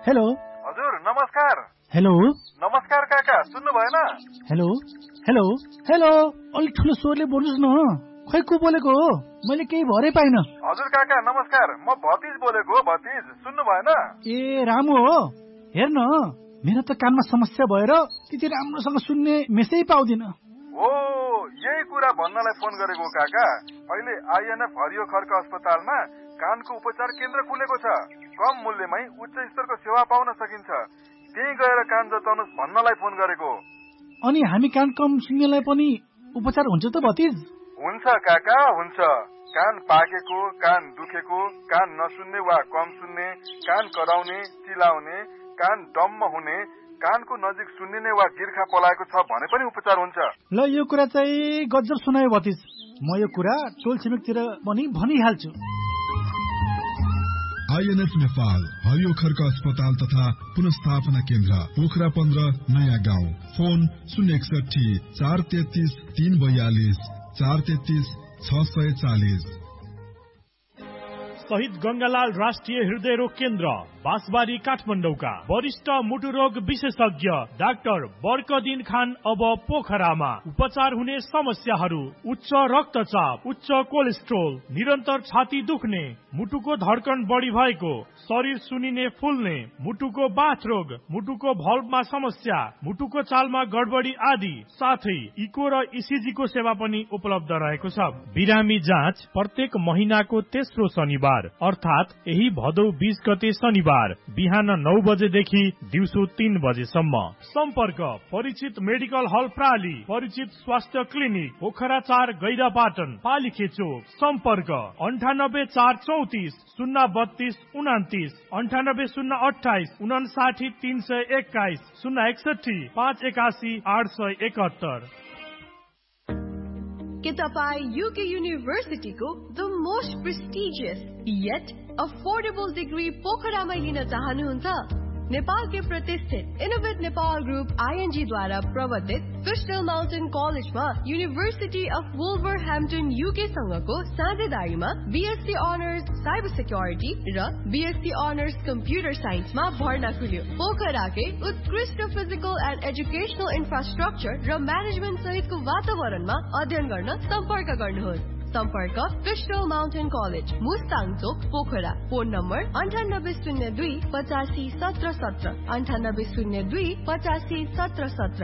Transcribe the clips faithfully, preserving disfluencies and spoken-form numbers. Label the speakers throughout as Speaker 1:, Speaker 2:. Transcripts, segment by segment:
Speaker 1: Hello
Speaker 2: हजुर नमस्कार।
Speaker 1: Hello
Speaker 2: नमस्कार काका, सुन्नु भएन?
Speaker 1: हेलो हेलो हेलो अलिक ठुलो स्वरले बोल्नुहोस् न। खै को बोलेको हो? मैले केही भरै पाइन।
Speaker 2: हजुर काका नमस्कार, म भतिज बोलेको हो। भतिज सुन्नु भएन?
Speaker 1: ए रामु हो। हेर्न मेरो त कानमा समस्या भएर त्यति राम्रोसँग सुन्ने मेसै पाउँदिन।
Speaker 2: ओ यही कुरा भन्नलाई फोन गरेको काका। अहिले आइएनएफ हरियो खर्क अस्पतालमा कानको उपचार केन्द्र खुलेको छ। कम मूल्यमै उच्च स्तरको सेवा पाउन सकिन्छ। त्यही गएर कान जताउनुहोस् भन्नलाई फोन गरेको।
Speaker 1: अनि हामी कान कम सुन्नेलाई पनि उपचार हुन्छ त भतिज?
Speaker 2: हुन्छ काका हुन्छ। कान पाकेको, कान दुखेको, कान नसुन्ने वा कम सुन्ने, कान कराउने, चिलाउने, कान डम्म हुने, कानको नजिक सुन्निने वा गिर्खा पलाएको छ भने पनि उपचार हुन्छ।
Speaker 1: ल यो कुरा चाहिँ गजब सुनायो भतिज। म यो कुरा टोल छिमेकतिर पनि भनिहाल्छु।
Speaker 3: आइएनएफ नेपाल हरियो खर्क अस्पताल तथा पुनस्थापना केन्द्र पोखरा पन्ध्र नयाँ गाउँ। फोन शून्य एकसठी चार तेत्तीस तीन बयालीस चार तेत्तीस छ सय चालिस।
Speaker 4: शहीद गंगालाल राष्ट्रिय हृदय रोग केन्द्र बाँसबारी काठमाडौँका वरिष्ठ मुटु रोग विशेषज्ञ डाक्टर बर्कदिन खान अब पोखरामा। उपचार हुने समस्याहरू उच्च रक्तचाप, उच्च कोलेस्ट्रोल, निरन्तर छाती दुख्ने, मुटुको धड्कन बढी भएको, शरीर सुनिने फुल्ने, मुटुको बाथ रोग, मुटुको भल्भमा समस्या, मुटुको चालमा गडबडी आदि साथै इको र इसिजी को सेवा पनि उपलब्ध रहेको छ। बिरामी जाँच प्रत्येक महिनाको तेस्रो शनिबार अर्थात यही भदौ बीस गते शनिबार बिहान नौ बजेदेखि दिउँसो तीन बजेसम्म। सम्पर्क परिचित मेडिकल हल प्राली, परिचित स्वास्थ्य क्लिनिक पोखरा चार गैरापाटन पालिखेचो। सम्पर्क अन्ठानब्बे चार चौतिस शून्य बत्तीस उनातिस, अन्ठानब्बे शून्य अठाइस उनासाठी तीन सय एक्काइस, शून्य एकसठी पाँच एकासी आठ सय एकहत्तर।
Speaker 5: के तपाईँ UK युनिभर्सिटीको the most prestigious yet affordable degree पोखरामा लिन चाहनुहुन्छ? नेपालकै प्रतिष्ठित इनोभेट नेपाल ग्रुप आईएनजी द्वारा प्रवर्तित क्रिस्टल माउन्टेन कलेजमा university of वुल्भरह्याम्पटन UK सँगको साझेदारीमा BSc honours cyber security र बीएससी अनर्स कम्प्युटर साइन्समा भर्ना खुल्यो। पोखराकै उत्कृष्ट फिजिकल एन्ड एजुकेशनल इन्फ्रास्ट्रक्चर र म्यानेजमेन्ट सहितको वातावरणमा अध्ययन गर्न सम्पर्क गर्नुहोस्। सम्पर्क क्रिस्टल माउन्टेन कलेज मुस्ताङ चोक पोखरा। फोन नम्बर अन्ठानब्बे शून्य दुई पचासी सत्र सत्र, अन्ठानब्बे शून्य दुई पचासी सत्र सत्र।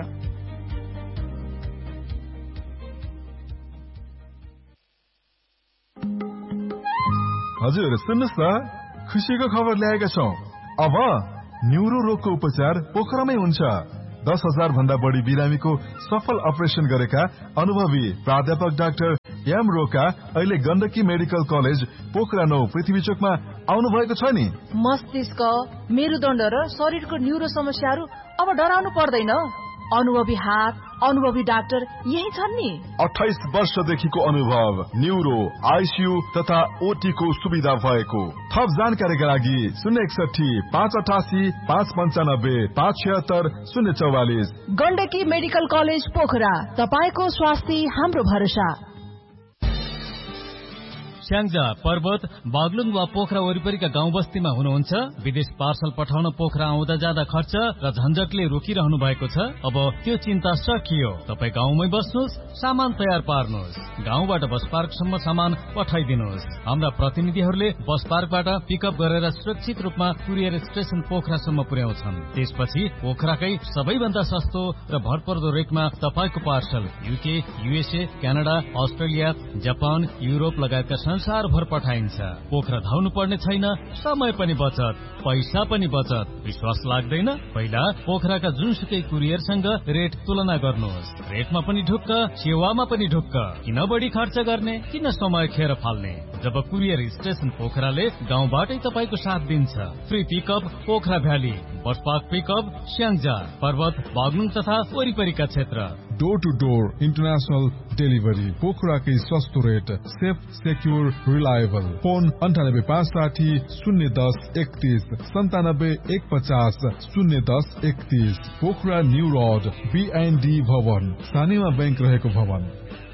Speaker 3: हजुर सुन्नुहोस् न, खुसीको खबर ल्याएका छौँ। अब न्युरो रोगको उपचार पोखरामै हुन्छ। दस हजार भन्दा बढी बिरामीको सफल अपरेसन गरेका अनुभवी प्राध्यापक डाक्टर एम रोका अहिले गण्डकी मेडिकल कलेज पोखरा नौ पृथ्वी चोकमा आउनु भएको छ नि।
Speaker 6: मस्तिष्क, मेरुदण्ड र शरीरको न्युरो समस्याहरू अब डराउनु पर्दैन। अनुभवी हात, अनुभवी डाक्टर यही छन् नि।
Speaker 3: अठाइस वर्षदेखिको अनुभव, न्युरो, आइसियू तथा ओटी को सुविधा भएको। थप जानकारीका लागि शून्य एकसठी पाँच अठासी पाँच पन्चानब्बे पाँच छिहत्तर शून्य चौवालिस।
Speaker 6: गण्डकी मेडिकल कलेज पोखरा, तपाईको स्वास्थ्य हाम्रो भरोसा।
Speaker 7: स्याङ्जा, पर्वत, बागलुङ वा पोखरा वरिपरिका गाउँ बस्तीमा हुनुहुन्छ? विदेश पार्सल पठाउन पोखरा आउँदा जाँदा खर्च र झन्झटले रोकिरहनु भएको छ? अब त्यो चिन्ता सकियो। तपाईँ गाउँमै बस्नुहोस्, सामान तयार पार्नुहोस्, गाउँबाट बस पार्कसम्म सामान पठाइदिनुहोस्। हाम्रा प्रतिनिधिहरूले बस पार्कबाट पिकअप गरेर सुरक्षित रूपमा कुरियर स्टेशन पोखरासम्म पुर्याउँछन्। त्यसपछि पोखराकै सबैभन्दा सस्तो र भरपर्दो रेटमा तपाईँको parcel UK, USA, Canada, Australia, Japan, Europe लगायतका संसारभर पठाइन्छ। पोखरा धाउनु पर्ने छैन, समय पनि बचत, पैसा पनि बचत। विश्वास लाग्दैन? पहिला पोखराका जुनसुकै कुरियरसँग रेट तुलना गर्नुहोस्। रेटमा पनि ढुक्क, सेवामा पनि ढुक्क। किन बढी खर्च गर्ने, किन समय खेर फाल्ने? जब कुरियर स्टेशन पोखराले गाउँबाटै तपाईँको साथ दिन्छ। Free pickup Pokhara valley, bus park pickup Syangja, पर्वत, बागलुङ तथा वरिपरिका क्षेत्र।
Speaker 3: Door two door international delivery, पोखराकै सस्तो rate, safe, secure, reliable. Phone अन्ठानब्बे पाँच साठी शून्य दस एकतीस, सन्तानब्बे एक पचास शून्य दस एकतीस। पोखरा न्यू रोड, बिएनडी भवन, सानीमा बैंक रहेको भवन।